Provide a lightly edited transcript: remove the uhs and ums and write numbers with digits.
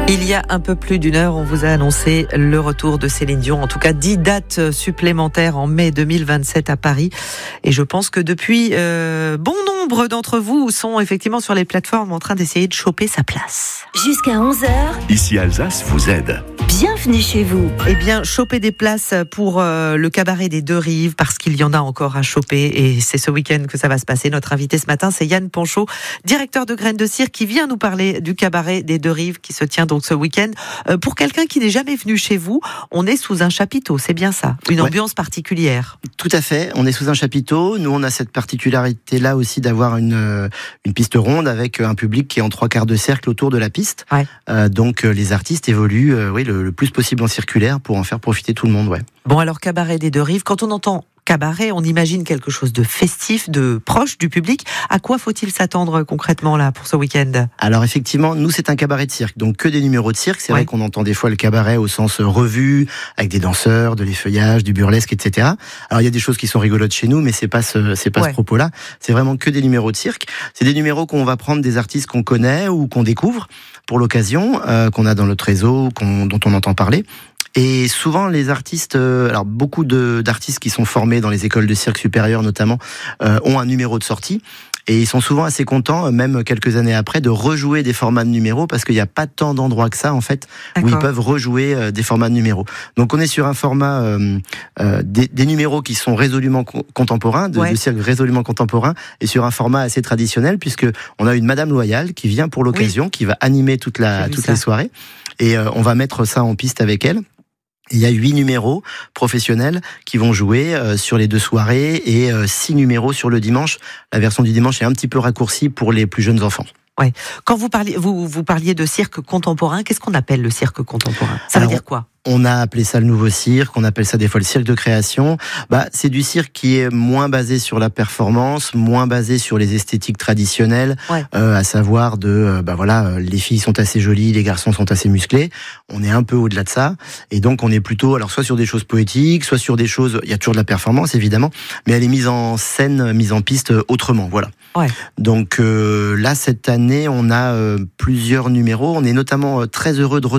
Il y a un peu plus d'une heure, on vous a annoncé le retour de Céline Dion. En tout cas, 10 dates supplémentaires en mai 2027 à Paris. Et je pense que depuis, bon nombre d'entre vous sont effectivement sur les plateformes en train d'essayer de choper sa place. Jusqu'à 11h. Ici Alsace vous aide. Bienvenue chez vous. Eh bien, choper des places pour le cabaret des Deux Rives, parce qu'il y en a encore à choper. Et c'est ce week-end que ça va se passer. Notre invité ce matin, c'est Yann Panchaud, directeur de Graines de Cirque, qui vient nous parler du cabaret des Deux Rives qui se tient donc ce week-end. Pour quelqu'un qui n'est jamais venu chez vous, on est sous un chapiteau, c'est bien ça? Une ambiance particulière. Tout à fait, on est sous un chapiteau. Nous, on a cette particularité-là aussi d'avoir une piste ronde avec un public qui est en 3/4 de cercle autour de la piste. Ouais. Donc les artistes évoluent le plus possible en circulaire pour en faire profiter tout le monde. Ouais. Bon, alors cabaret des Deux Rives, quand on entend cabaret, on imagine quelque chose de festif, de proche du public. À quoi faut-il s'attendre concrètement là pour ce week-end? Alors effectivement, nous c'est un cabaret de cirque, donc que des numéros de cirque. C'est vrai qu'on entend des fois le cabaret au sens revue, avec des danseurs, de l'effeuillage, du burlesque, etc. Alors il y a des choses qui sont rigolotes chez nous, mais c'est pas ce propos-là. C'est vraiment que des numéros de cirque. C'est des numéros qu'on va prendre des artistes qu'on connaît ou qu'on découvre pour l'occasion, qu'on a dans notre réseau, dont on entend parler. Et souvent, les artistes, alors beaucoup d'artistes qui sont formés dans les écoles de cirque supérieures notamment, ont un numéro de sortie. Et ils sont souvent assez contents, même quelques années après, de rejouer des formats de numéros, parce qu'il n'y a pas tant d'endroits que ça, en fait, où ils peuvent rejouer des formats de numéros. Donc on est sur un format des numéros qui sont résolument contemporains, de cirque résolument contemporain, et sur un format assez traditionnel, puisque on a une Madame Loyale qui vient pour l'occasion, qui va animer toutes les soirées. Et on va mettre ça en piste avec elle. Il y a 8 numéros professionnels qui vont jouer sur les 2 soirées et 6 numéros sur le dimanche. La version du dimanche est un petit peu raccourcie pour les plus jeunes enfants. Ouais. Quand vous parliez de cirque contemporain, qu'est-ce qu'on appelle le cirque contemporain? Ça veut dire quoi? On a appelé ça le nouveau cirque, on appelle ça des fois le cirque de création. C'est du cirque qui est moins basé sur la performance, moins basé sur les esthétiques traditionnelles, à savoir les filles sont assez jolies, les garçons sont assez musclés. On est un peu au-delà de ça, et donc on est plutôt alors soit sur des choses poétiques, soit sur des choses. Il y a toujours de la performance évidemment, mais elle est mise en scène, mise en piste autrement. Voilà. Ouais. Donc là cette année, on a plusieurs numéros. On est notamment très heureux de